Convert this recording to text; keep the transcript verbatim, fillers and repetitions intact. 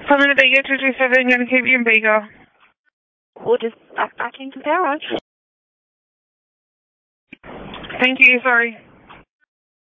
Permanent Baker two two seven, gonna keep you in Baker. We'll just back back into garage. Thank you, sorry.